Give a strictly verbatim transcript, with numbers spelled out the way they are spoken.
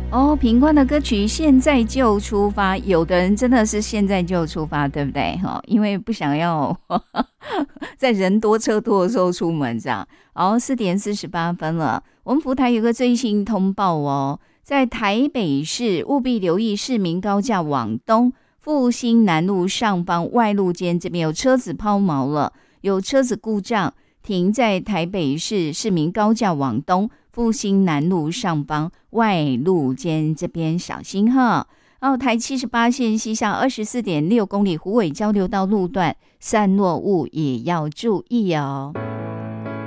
哦，品冠的歌曲现在就出发，有的人真的是现在就出发，对不对？哈，因为不想要在人多车多的时候出门，这样。哦，四点四十八分了，我们福台有个最新通报哦，在台北市务必留意市民高架往东复兴南路上方外路间这边有车子抛锚了，有车子故障停在台北市市民高架往东复兴南路上方外路间这边小心哈。然后台七十八线西向二十四点六公里虎尾交流道路段散落物也要注意哦。